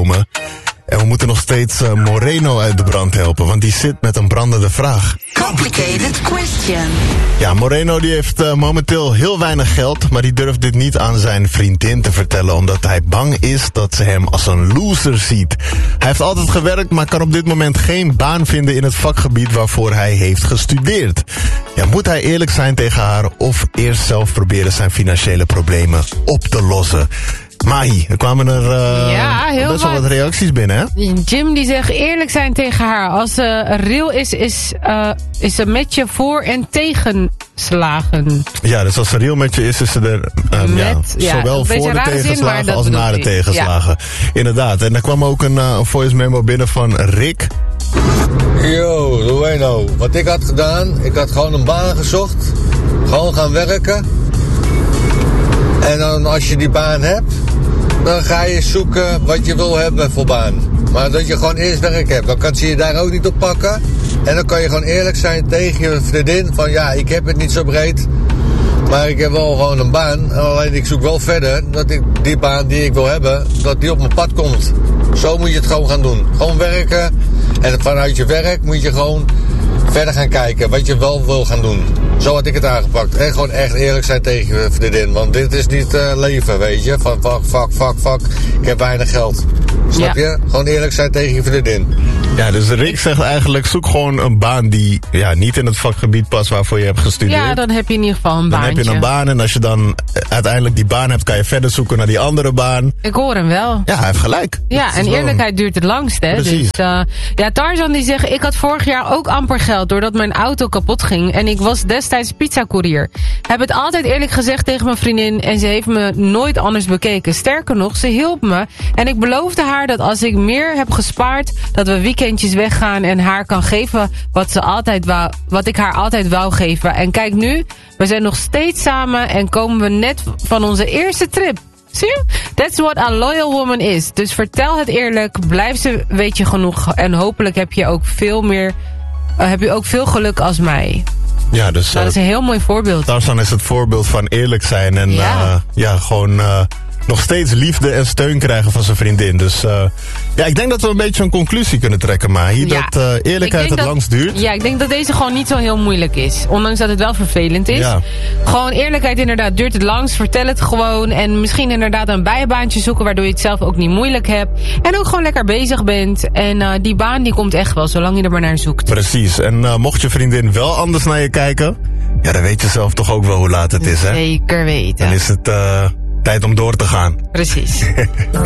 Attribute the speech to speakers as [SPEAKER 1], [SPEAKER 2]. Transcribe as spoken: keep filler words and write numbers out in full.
[SPEAKER 1] komen. En we moeten nog steeds uh, Moreno uit de brand helpen, want die zit met een brandende vraag.
[SPEAKER 2] Complicated question.
[SPEAKER 1] Ja, Moreno die heeft uh, momenteel heel weinig geld, maar die durft dit niet aan zijn vriendin te vertellen, omdat hij bang is dat ze hem als een loser ziet. Hij heeft altijd gewerkt, maar kan op dit moment geen baan vinden in het vakgebied waarvoor hij heeft gestudeerd. Ja, moet hij eerlijk zijn tegen haar of eerst zelf proberen zijn financiële problemen op te lossen? Mahi, er kwamen er uh,
[SPEAKER 3] ja, heel
[SPEAKER 1] best wel wat reacties binnen, hè?
[SPEAKER 3] Jim die zegt eerlijk zijn tegen haar. Als ze real is, is, uh, is ze met je voor- en tegenslagen.
[SPEAKER 1] Ja, dus als ze real met je is, is ze er um,
[SPEAKER 3] met,
[SPEAKER 1] ja,
[SPEAKER 3] ja,
[SPEAKER 1] zowel voor de tegenslagen
[SPEAKER 3] zin,
[SPEAKER 1] als na de tegenslagen. Ja. Inderdaad, en er kwam ook een uh, voice memo binnen van Rick.
[SPEAKER 4] Yo, Lueno, wat ik had gedaan, ik had gewoon een baan gezocht. Gewoon gaan werken. En dan als je die baan hebt, dan ga je zoeken wat je wil hebben voor baan. Maar dat je gewoon eerst werk hebt, dan kan ze je daar ook niet op pakken. En dan kan je gewoon eerlijk zijn tegen je vriendin van ja, ik heb het niet zo breed. Maar ik heb wel gewoon een baan. Alleen ik zoek wel verder dat ik die baan die ik wil hebben, dat die op mijn pad komt. Zo moet je het gewoon gaan doen. Gewoon werken. En vanuit je werk moet je gewoon verder gaan kijken wat je wel wil gaan doen. Zo had ik het aangepakt. En gewoon echt eerlijk zijn tegen je vriendin. Want dit is niet uh, leven, weet je. Van fuck, fuck, fuck, fuck. Ik heb weinig geld. Snap
[SPEAKER 3] ja.
[SPEAKER 4] je? Gewoon eerlijk zijn tegen je vriendin.
[SPEAKER 1] Ja, dus Rick zegt eigenlijk, zoek gewoon een baan die ja, niet in het vakgebied past waarvoor je hebt gestudeerd.
[SPEAKER 3] Ja, dan heb je in ieder geval een
[SPEAKER 1] dan
[SPEAKER 3] baantje.
[SPEAKER 1] Dan heb je een baan en als je dan uiteindelijk die baan hebt, kan je verder zoeken naar die andere baan.
[SPEAKER 3] Ik hoor hem wel.
[SPEAKER 1] Ja, hij heeft gelijk.
[SPEAKER 3] Ja, en eerlijkheid een... duurt het langst, hè.
[SPEAKER 1] Precies.
[SPEAKER 3] Dus, uh, ja, Tarzan die zegt, ik had vorig jaar ook amper geld doordat mijn auto kapot ging. En ik was destijds pizzacourier. Heb het altijd eerlijk gezegd tegen mijn vriendin en ze heeft me nooit anders bekeken. Sterker nog, ze hielp me. En ik beloofde haar dat als ik meer heb gespaard, dat we weekendjes weggaan en haar kan geven wat, ze altijd wou, wat ik haar altijd wou geven. En kijk nu, we zijn nog steeds samen en komen we net van onze eerste trip. Zie je? That's what a loyal woman is. Dus vertel het eerlijk, blijf ze weet je genoeg en hopelijk heb je ook veel meer, uh, heb je ook veel geluk als mij.
[SPEAKER 1] Ja, dus,
[SPEAKER 3] nou, dat is een heel mooi voorbeeld.
[SPEAKER 1] Tarzan is het voorbeeld van eerlijk zijn en
[SPEAKER 3] ja,
[SPEAKER 1] uh, ja gewoon uh, nog steeds liefde en steun krijgen van zijn vriendin. Dus uh, ja, ik denk dat we een beetje een conclusie kunnen trekken, maar hier ja. dat uh, eerlijkheid het
[SPEAKER 3] dat,
[SPEAKER 1] langst duurt.
[SPEAKER 3] Ja, ik denk dat deze gewoon niet zo heel moeilijk is. Ondanks dat het wel vervelend is.
[SPEAKER 1] Ja.
[SPEAKER 3] Gewoon eerlijkheid inderdaad duurt het langst. Vertel het gewoon. En misschien inderdaad een bijbaantje zoeken waardoor je het zelf ook niet moeilijk hebt. En ook gewoon lekker bezig bent. En uh, die baan die komt echt wel, zolang je er maar naar zoekt.
[SPEAKER 1] Precies. En uh, mocht je vriendin wel anders naar je kijken, ja, dan weet je zelf toch ook wel hoe laat het is, hè?
[SPEAKER 3] Zeker weten.
[SPEAKER 1] Dan is het uh, tijd om door te gaan.
[SPEAKER 3] Precies.